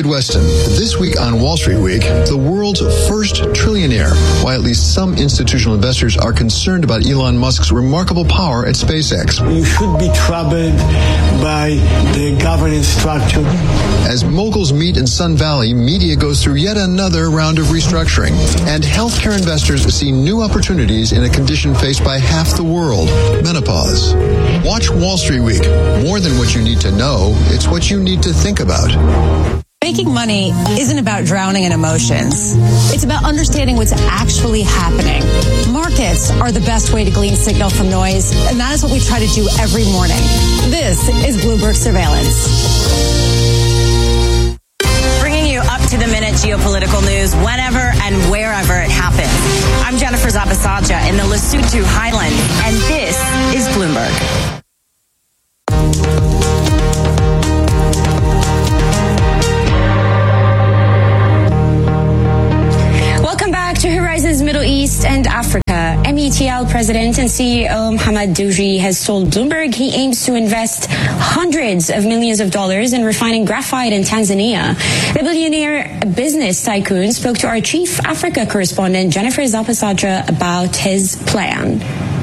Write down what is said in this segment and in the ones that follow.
Weston. This week on Wall Street Week, the world's first trillionaire. Why at least some institutional investors are concerned about Elon Musk's remarkable power at SpaceX. You should be troubled by the governance structure. As moguls meet in Sun Valley, media goes through yet another round of restructuring. And healthcare investors see new opportunities in a condition faced by half the world, menopause. Watch Wall Street Week. More than what you need to know, it's what you need to think about. Making money isn't about drowning in emotions. It's about understanding what's actually happening. Markets are the best way to glean signal from noise, and that is what we try to do every morning. This is Bloomberg Surveillance. Bringing you up-to-the-minute geopolitical news whenever and wherever it happens. I'm Jennifer Zapasaja in the Lesotho Highland, and this is Bloomberg. Middle East and Africa. METL President and CEO Mohamed Douji has told Bloomberg he aims to invest hundreds of millions of dollars in refining graphite in Tanzania. The billionaire business tycoon spoke to our chief Africa correspondent Jennifer Zapasaja about his plan.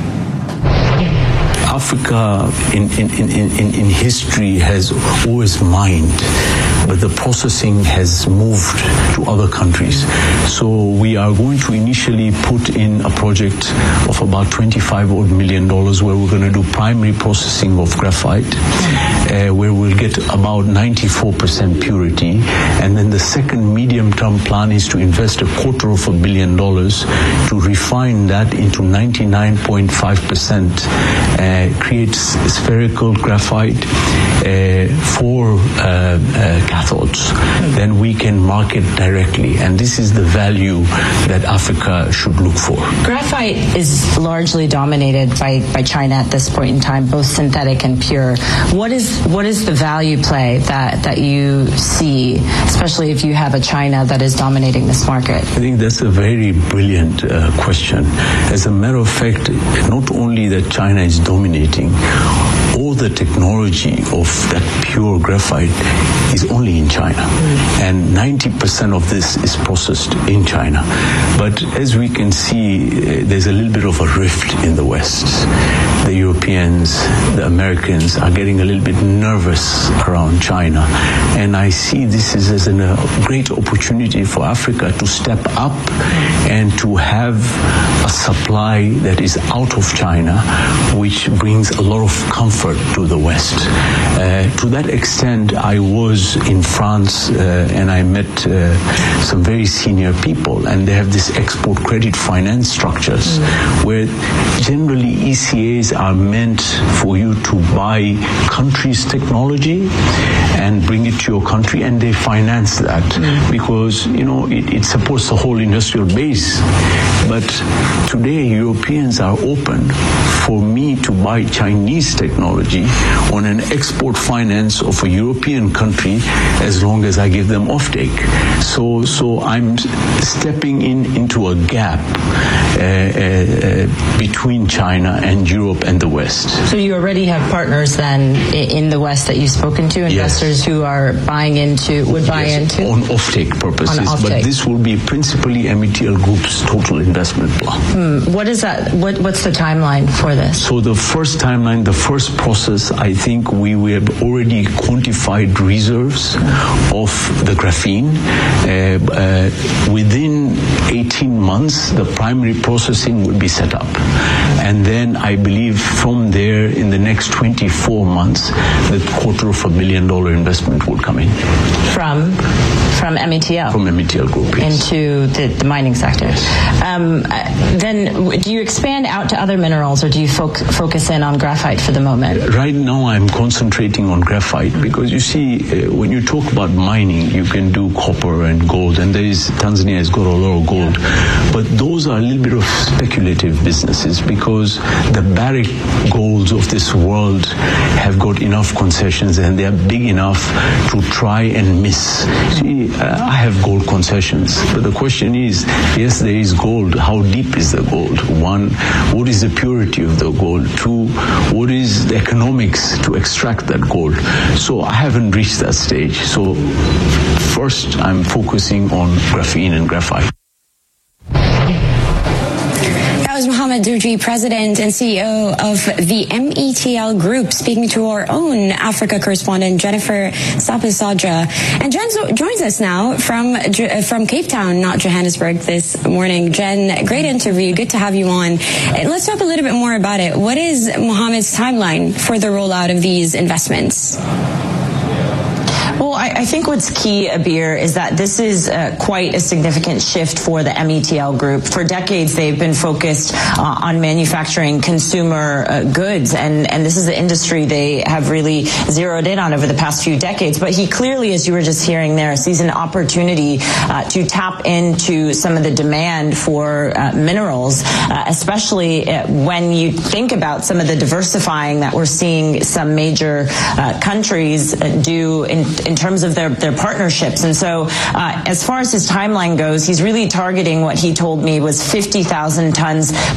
Africa in history has always mined, but the processing has moved to other countries. So we are going to initially put in a project of about $25 million where we're going to do primary processing of graphite, where we'll get about 94% purity. And then the second medium-term plan is to invest $250 million to refine that into 99.5%, create spherical graphite for cathodes. Then we can market directly, and this is the value that Africa should look for. Graphite is largely dominated by China at this point in time, both synthetic and pure. What is the value play that you see, especially if you have a China that is dominating this market? I think that's a very brilliant question. As a matter of fact, not only that China is dominating, all the technology of that pure graphite is only in China. And 90% of this is processed in China. But as we can see, there's a little bit of a rift in the West. The Europeans, the Americans are getting a little bit nervous around China. And I see this as a great opportunity for Africa to step up and to have a supply that is out of China, which brings a lot of comfort to the West. To that extent, I was in France and I met some very senior people, and they have this export credit finance structures where generally ECAs are meant for you to buy countries' technology and bring it to your country, and they finance that because it supports the whole industrial base. But today Europeans are open for me to buy Chinese technology on an export finance of a European country as long as I give them offtake. So I'm stepping into a gap between China and Europe and the West. So you already have partners then in the West that you've spoken to, investors who are would buy into? On offtake purposes, but this will be principally METL Group's total investment plan. What is that? What's the timeline for this? So the first timeline, the first process, I think we have already quantified reserves of the graphene. Within 18 months, the primary processing will be set up. And then I believe from there, in the next 24 months, the $250 million investment will come in. From METL? From METL Group, yes. Into the mining sector. Then do you expand out to other minerals, or do you focus in on graphite for the moment? Right now I'm concentrating on graphite because you see, when you talk about mining, you can do copper and gold, and Tanzania has got a lot of gold. But those are a little bit of speculative businesses because the Barrick golds of this world have got enough concessions and they are big enough to try and miss. See, see, I have gold concessions, but the question is, yes, there is gold. How deep is the gold? One, what is the purity of the gold? Two, what is the economics to extract that gold? So I haven't reached that stage. So first, I'm focusing on graphene and graphite. That was Mohamed Douji, President and CEO of the METL Group, speaking to our own Africa correspondent, Jennifer Sapisaja. And Jen joins us now from Cape Town, not Johannesburg, this morning. Jen, great interview. Good to have you on. Let's talk a little bit more about it. What is Mohamed's timeline for the rollout of these investments? Well, I think what's key, Abir, is that this is quite a significant shift for the METL Group. For decades, they've been focused on manufacturing consumer goods, and this is the industry they have really zeroed in on over the past few decades. But he clearly, as you were just hearing there, sees an opportunity to tap into some of the demand for minerals, especially when you think about some of the diversifying that we're seeing some major countries do in terms of their partnerships. And so as far as his timeline goes, he's really targeting what he told me was 50,000 tons